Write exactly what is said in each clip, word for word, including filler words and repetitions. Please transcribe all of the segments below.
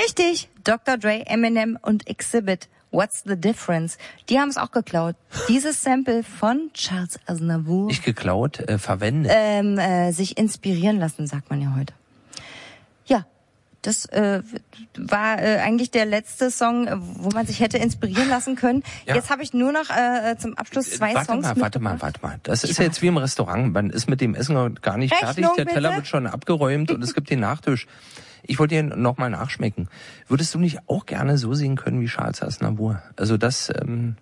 Richtig, Doktor Dre, Eminem und Exhibit. What's the difference? Die haben es auch geklaut. Dieses Sample von Charles Aznavour. Nicht geklaut, äh, verwendet. Ähm, äh, sich inspirieren lassen, sagt man ja heute. Ja, das äh, war äh, eigentlich der letzte Song, wo man sich hätte inspirieren lassen können. Ja. Jetzt habe ich nur noch äh, zum Abschluss zwei warte Songs mal, Warte mal, warte mal. Das ich ist ja jetzt wie im Restaurant. Man ist mit dem Essen gar nicht Rechnung, fertig. Der bitte? Teller wird schon abgeräumt und es gibt den Nachtisch. Ich wollte dir noch mal nachschmecken. Würdest du nicht auch gerne so singen können wie Charles Aznavour? Also das, ähm,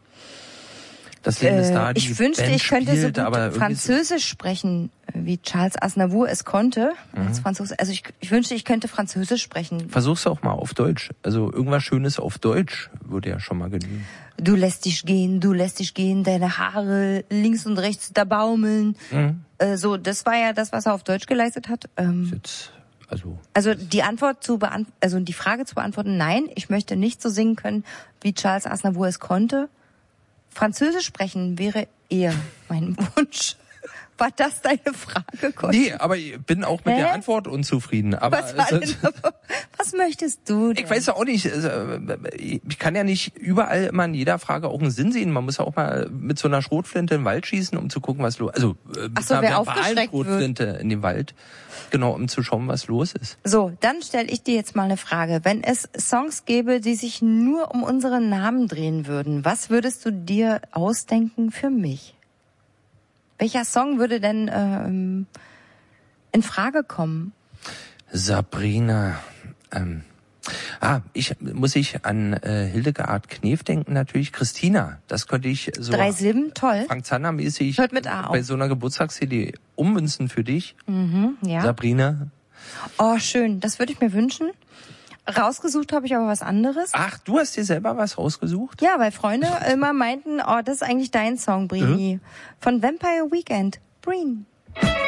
das Leben ist da, die Ich wünschte, Band ich könnte spielt, so gut aber Französisch sprechen, wie Charles Aznavour es konnte. Mhm. Als Franzose. Also ich, ich wünschte, ich könnte Französisch sprechen. Versuch's auch mal auf Deutsch. Also irgendwas Schönes auf Deutsch würde ja schon mal genügen. Du lässt dich gehen, du lässt dich gehen, deine Haare links und rechts da baumeln. Mhm. Äh, so, das war ja das, was er auf Deutsch geleistet hat. Ähm, Jetzt, also Also die Antwort zu beant- also die Frage zu beantworten, nein, ich möchte nicht so singen können, wie Charles Aznavour es konnte. Französisch sprechen wäre eher mein Wunsch. War das deine Frage, Conny? nee, aber ich bin auch mit Hä? der Antwort unzufrieden. Aber Was, war denn, was möchtest du denn? ich weiß ja auch nicht, also, ich kann ja nicht überall immer in jeder Frage auch einen Sinn sehen. Man muss ja auch mal mit so einer Schrotflinte in den Wald schießen, um zu gucken, was los ist. Also mit Ach so, einer wer verbalen aufgeschreckt Schrotflinte in den Wald. Genau, um zu schauen, was los ist. So, dann stelle ich dir jetzt mal eine Frage. Wenn es Songs gäbe, die sich nur um unseren Namen drehen würden, was würdest du dir ausdenken für mich? Welcher Song würde denn ähm, in Frage kommen? Sabrina. Ähm, ah, ich muss ich an äh, Hildegard Knef denken natürlich. Christina, das könnte ich so Drei Silben, toll. Frank Zander mäßig Hört mit A auf. bei so einer Geburtstags-C D ummünzen für dich. Mhm, ja. Sabrina. Oh, schön. Das würde ich mir wünschen. Rausgesucht habe ich aber was anderes. Ach, du hast dir selber was rausgesucht? Ja, weil Freunde immer meinten, oh, das ist eigentlich dein Song, Brini. Mhm. Von Vampire Weekend. Breen.